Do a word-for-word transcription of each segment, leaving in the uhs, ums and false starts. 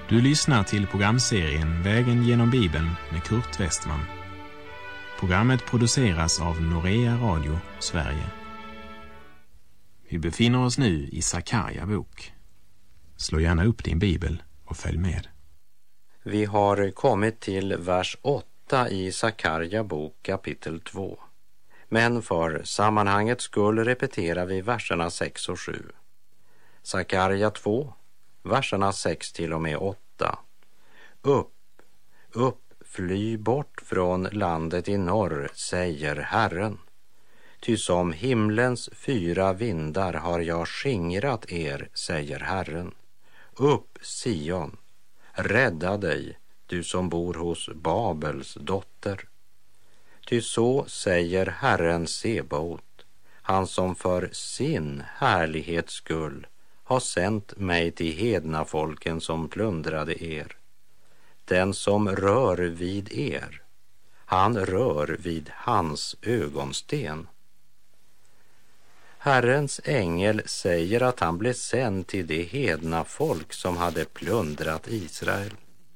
Du lyssnar till programserien Vägen genom Bibeln med Kurt Westman. Programmet produceras av Norea Radio, Sverige. Vi befinner oss nu i Sakarja bok. Slå gärna upp din bibel och följ med. Vi har kommit till vers åtta i Sakarja bok kapitel två. Men för sammanhangets skull repeterar vi verserna sex och sju. Sakarja två, verserna sex till och med åtta. Upp, upp, fly bort från landet i norr, säger Herren. Ty som himlens fyra vindar har jag skingrat er, säger Herren. Upp, Sion, rädda dig, du som bor hos Babels dotter. Ty så säger Herren Sebaot, han som för sin härlighets skull har sänt mig till hedna folken som plundrade er. Den som rör vid er, han rör vid hans ögonsten. Herrens ängel säger att han blev sänd till det hedna folk som hade plundrat Israel.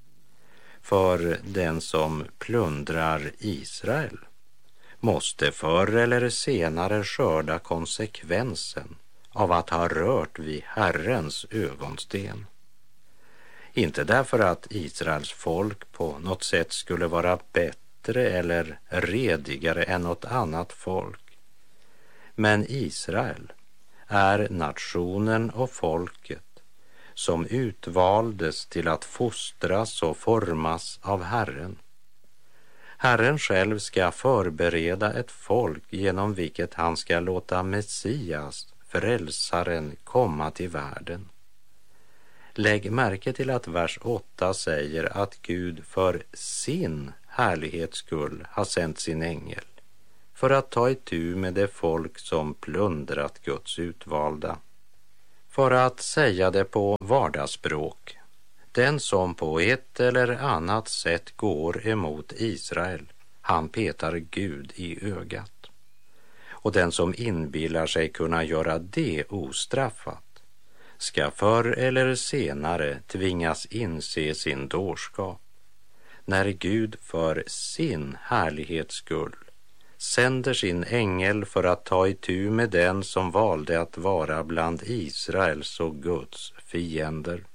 För den som plundrar Israel måste förr eller senare skörda konsekvensen av att ha rört vid Herrens ögonsten. Inte därför att Israels folk på något sätt skulle vara bättre eller redigare än något annat folk. Men Israel är nationen och folket som utvaldes till att fostras och formas av Herren. Herren själv ska förbereda ett folk genom vilket han ska låta Messias, frälsaren, komma till världen. Lägg märke till att vers åtta säger att Gud för sin härlighets skull har sänt sin ängel för att ta itu med det folk som plundrat Guds utvalda. För att säga det på vardagsspråk, den som på ett eller annat sätt går emot Israel, han petar Gud i ögat. Och den som inbillar sig kunna göra det ostraffat ska förr eller senare tvingas inse sin dårskap, när Gud för sin härlighets skull sänder sin ängel för att ta itu med den som valde att vara bland Israels och Guds fiender.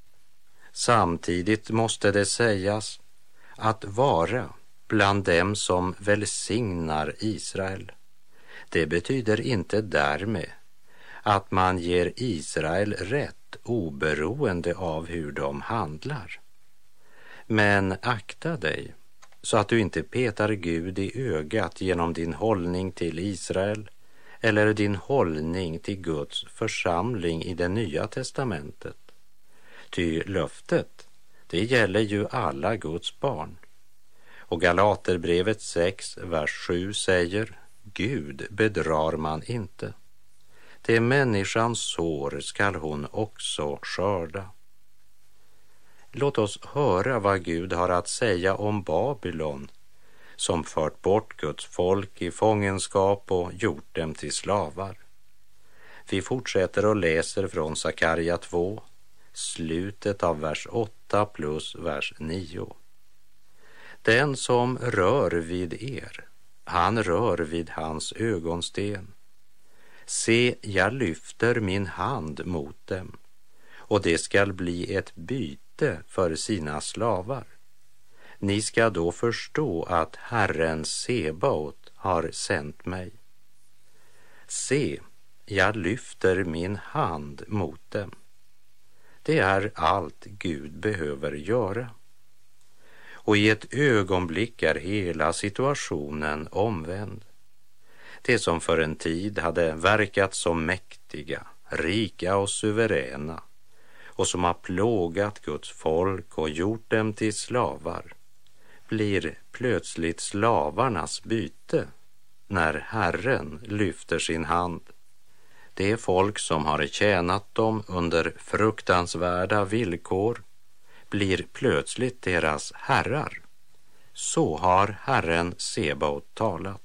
Samtidigt måste det sägas att vara bland dem som välsignar Israel. Det betyder inte därmed att man ger Israel rätt oberoende av hur de handlar. Men akta dig så att du inte petar Gud i ögat genom din hållning till Israel eller din hållning till Guds församling i det nya testamentet. Ty löftet, det gäller ju alla Guds barn. Och Galaterbrevet sex, vers sju säger: Gud bedrar man inte. Det människans sår skall hon också skörda. Låt oss höra vad Gud har att säga om Babylon, som fört bort Guds folk i fångenskap och gjort dem till slavar. Vi fortsätter och läser från Sakarja två, slutet av vers åtta plus vers nio. Den som rör vid er, han rör vid hans ögonsten. Se, jag lyfter min hand mot dem, och det skall bli ett byte för sina slavar. Ni ska då förstå att Herren Sebaot har sänt mig. Se, jag lyfter min hand mot dem. Det är allt Gud behöver göra. Och i ett ögonblick är hela situationen omvänd. Det som för en tid hade verkat som mäktiga, rika och suveräna och som har plågat Guds folk och gjort dem till slavar, blir plötsligt slavarnas byte när Herren lyfter sin hand. Det folk som har tjänat dem under fruktansvärda villkor blir plötsligt deras herrar. Så har Herren Sebaot talat.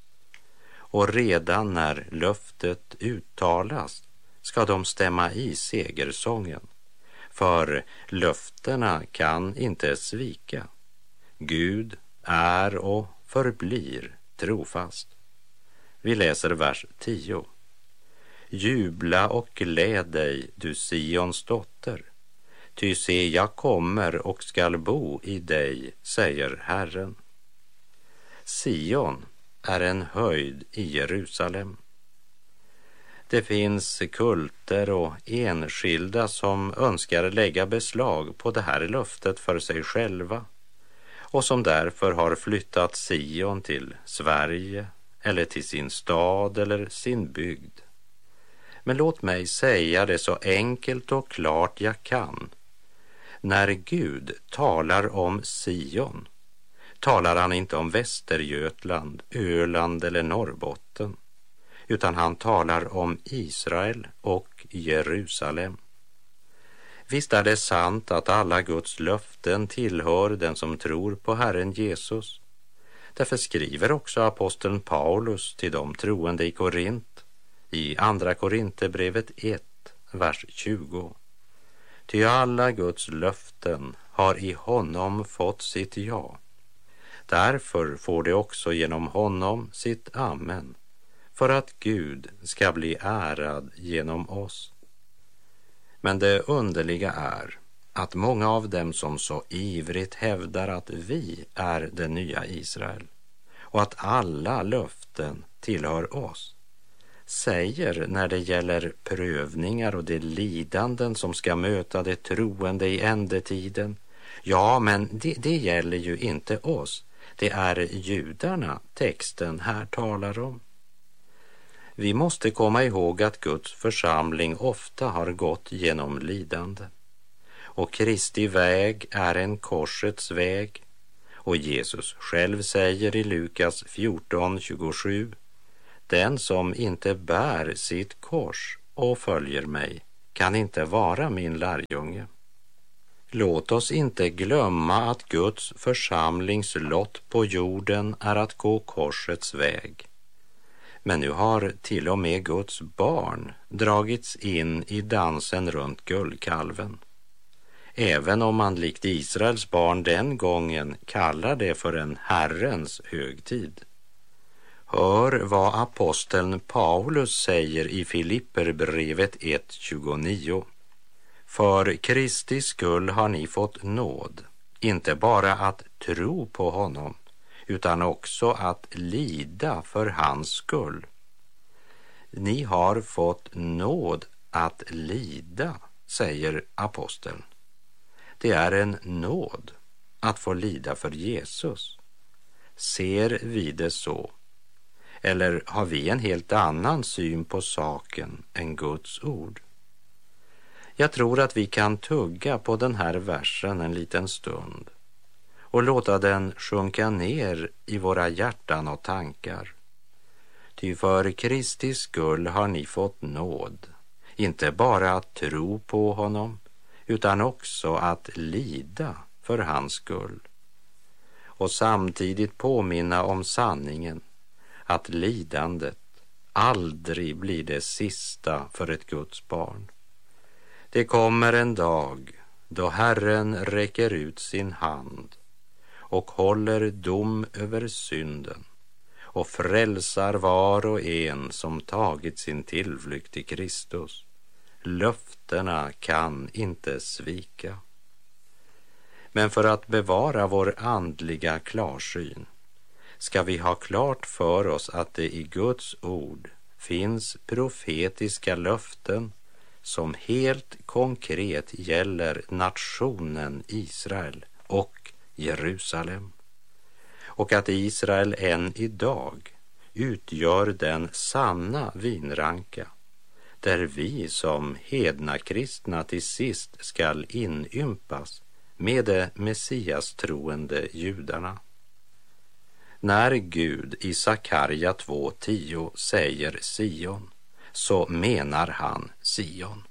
Och redan när löftet uttalas ska de stämma i segersången. för löftena kan inte svika. Gud är och förblir trofast. Vi läser vers tio. Jubla och gläd dig, du Sions dotter. Ty se, jag kommer och skall bo i dig, säger Herren. Sion är en höjd i Jerusalem. Det finns kulter och enskilda som önskar lägga beslag på det här löftet för sig själva och som därför har flyttat Sion till Sverige eller till sin stad eller sin bygd. Men låt mig säga det så enkelt och klart jag kan. När Gud talar om Sion talar han inte om Västergötland, Öland eller Norrbotten, utan han talar om Israel och Jerusalem. Visst är det sant att alla Guds löften tillhör den som tror på Herren Jesus. Därför skriver också aposteln Paulus till de troende i Korint i andra Korinthierbrevet ett, vers tjugo. Ty alla Guds löften har i honom fått sitt ja. Därför får det också genom honom sitt amen, för att Gud ska bli ärad genom oss. Men det underliga är att många av dem som så ivrigt hävdar att vi är det nya Israel och att alla löften tillhör oss, säger när det gäller prövningar och de lidanden som ska möta det troende i ändetiden, ja, men det, det gäller ju inte oss. Det är judarna texten här talar om. Vi måste komma ihåg att Guds församling ofta har gått genom lidande. Och Kristi väg är en korsets väg. Och Jesus själv säger i Lukas fjorton tjugosju: den som inte bär sitt kors och följer mig kan inte vara min lärjunge. Låt oss inte glömma att Guds församlings lott på jorden är att gå korsets väg. Men nu har till och med Guds barn dragits in i dansen runt guldkalven. Även om man likt Israels barn den gången kallar det för en Herrens högtid. Hör vad aposteln Paulus säger i Filipperbrevet ett tjugonio. För Kristi skull har ni fått nåd, inte bara att tro på honom, utan också att lida för hans skull. Ni har fått nåd att lida, säger aposteln. Det är en nåd att få lida för Jesus. Ser vi det så? Eller har vi en helt annan syn på saken än Guds ord? Jag tror att vi kan tugga på den här versen en liten stund och låta den sjunka ner i våra hjärtan och tankar. Ty för Kristi skull har ni fått nåd, inte bara att tro på honom, utan också att lida för hans skull. Och samtidigt påminna om sanningen att lidandet aldrig blir det sista för ett Guds barn. Det kommer en dag då Herren räcker ut sin hand och håller dom över synden och frälsar var och en som tagit sin tillflykt till Kristus. Löftena kan inte svika. Men för att bevara vår andliga klarsyn ska vi ha klart för oss att det i Guds ord finns profetiska löften som helt konkret gäller nationen Israel och Jerusalem. Och att Israel än idag utgör den sanna vinranka där vi som hedna kristna till sist skall inympas med de messias troende judarna. När Gud i Sakarja två tio säger Sion, så menar han Sion.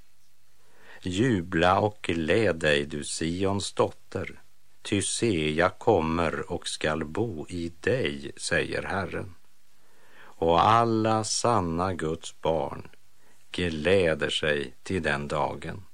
Jubla och gläd dig, du Sions dotter, ty se, jag kommer och skall bo i dig, säger Herren. Och alla sanna Guds barn gläder sig till den dagen.